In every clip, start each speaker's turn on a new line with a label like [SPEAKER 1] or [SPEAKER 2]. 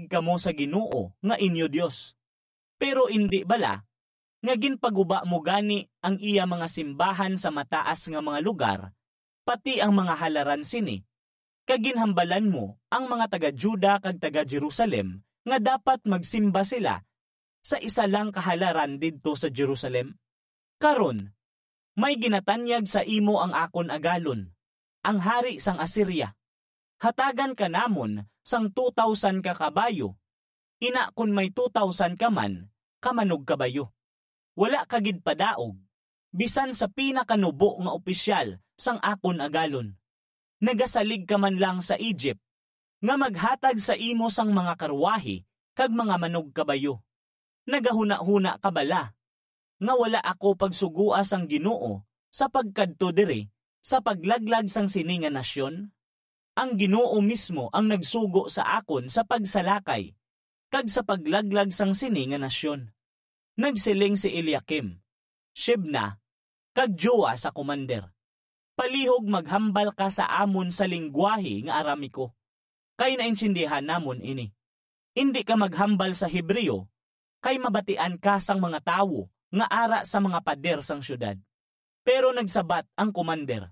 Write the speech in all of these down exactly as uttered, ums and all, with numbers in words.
[SPEAKER 1] salig kamo sa Ginoo nga inyo Dios. Pero indi bala nga ginpaguba mo gani ang iya mga simbahan sa mataas nga mga lugar, pati ang mga halaran sini. Kaginhambalan mo ang mga taga-Juda kag taga-Jerusalem nga dapat magsimba sila sa isa lang kahalaran didto sa Jerusalem. Karon, may ginatanyag sa imo ang akon agalon, ang hari sang Assyria. Hatagan ka namon sang two thousand ka kabayo. Ina kun may two thousand ka man, kamanog kabayo. Wala kagid padaog, bisan sa pinakanubo nga opisyal sang akon agalon. Nagasalig ka man lang sa Egypt, nga maghatag sa imo sang mga karwahi kag mga manog kabayo. Nagahuna-huna ka bala, nga wala ako pagsugua sang Ginoo sa pagkadto diri sa paglaglag sang sini nga nasyon? Ang Ginoo mismo ang nagsugo sa akon sa pagsalakay, kag sa paglaglag sang sini nga nasyon. Nagsiling si Eliakim, Shebna, kag Joa sa komander. Palihog maghambal ka sa amon sa lingwahe nga Aramiko. Kay naintindihan namon ini. Hindi ka maghambal sa Hebreo, kay mabatian ka sang mga tawo nga ara sa mga pader sang syudad. Pero nagsabat ang komander,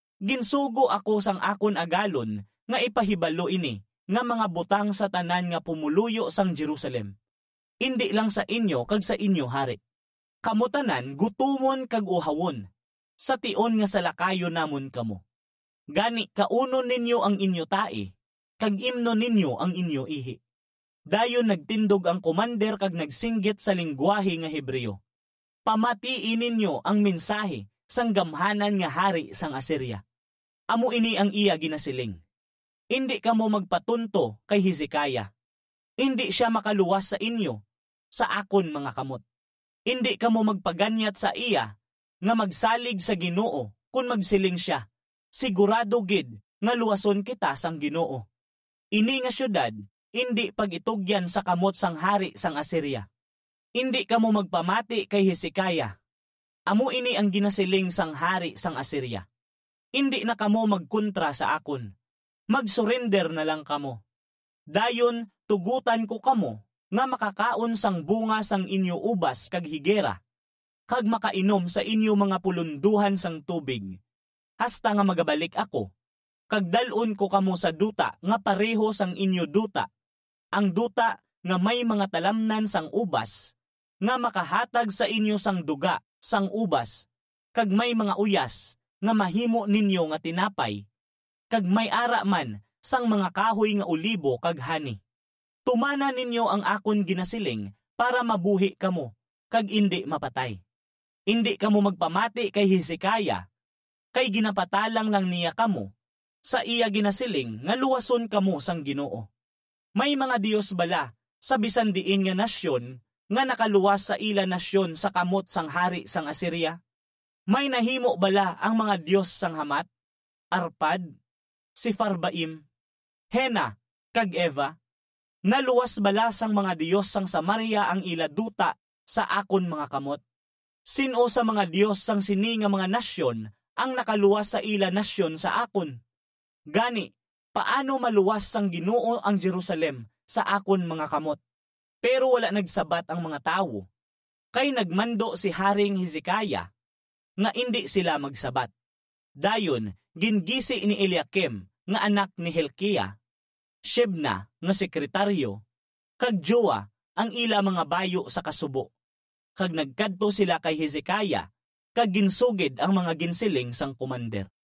[SPEAKER 1] ginsugo ako sang akon agalon nga ipahibalo ini nga mga butang sa tanan nga pumuluyo sang Jerusalem. Hindi lang sa inyo kag sa inyo hari. Kamutanan gutumon kag uhawon, sa tion nga salakayo namon kamo. Gani kauno ninyo ang inyo tae, kag imno ninyo ang inyo ihi. Dayon nagtindog ang komander kag nagsinggit sa lingwahe nga Hebreo. Pamatiin ninyo ang mensahe sang gamhanan nga hari sang Assyria. Amo ini ang iya ginasiling. Hindi kamo magpatunto kay Hezekiah. Hindi siya makaluwas sa inyo, sa akon mga kamot. Hindi kamo magpaganyat sa iya, nga magsalig sa Ginoo kung magsiling siya. Sigurado gid nga luwason kita sang Ginoo. Ini nga syudad, hindi pagitugyan sa kamot sang hari sang Assyria. Hindi kamo magpamati kay Hezekiah. Amo ini ang ginasiling sang hari sang Assyria. Hindi na kamo magkontra sa akon. Mag-surrender na lang kamo. Dayon tugutan ko kamo nga makakaon sang bunga sang inyo ubas kag higera, kag makainom sa inyo mga pulunduhan sang tubig. Hasta nga magabalik ako, kag dalon ko kamo sa duta nga pareho sang inyo duta, ang duta nga may mga talamnan sang ubas, nga makahatag sa inyo sang duga sang ubas, kag may mga uyas nga mahimo ninyo nga tinapay, kag may ara man sang mga kahoy nga olibo kag hani. Tumana ninyo ang akon ginasiling para mabuhi kamo, kag indi mapatay. Hindi kamo magpamati kay Hezekiah, kay ginapatalang lang niya kamo, sa iya ginasiling nga luwason kamo sang Ginoo. May mga Dios bala sa bisan diin nga nasyon nga nakaluwas sa ila nasyon sa kamot sang hari sang Assyria? May nahimo bala ang mga Dios sang Hamat, Arpad, Sifarbaim, Hena, kag Eva? Naluwas bala sang mga Dios sang Samaria ang ila duta sa akon mga kamot? Sino sa mga Dios sang sini nga mga nasyon ang nakaluwas sa ila nasyon sa akon? Gani, paano maluwas sang Ginoo ang Jerusalem sa akon mga kamot? Pero wala nagsabat ang mga tawo, kay nagmando si Haring Hezekiah nga indi sila magsabat. Dayon, gingisi ni Eliakim nga anak ni Hilkiah, Shebna nga sekretaryo, kag Joa ang ila mga bayo sa kasubo. Kag nagkadto sila kay Hezekiah, kag ginsugid ang mga ginsiling sang komander.